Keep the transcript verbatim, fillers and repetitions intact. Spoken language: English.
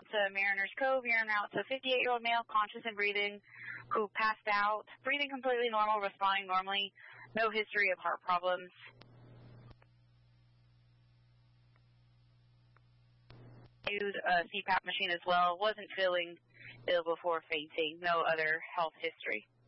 to Mariners Cove. You're en route to a fifty-eight-year-old male, conscious and breathing, who passed out, breathing completely normal, responding normally, no history of heart problems. Used a C PAP machine as well, wasn't feeling ill before fainting, no other health history.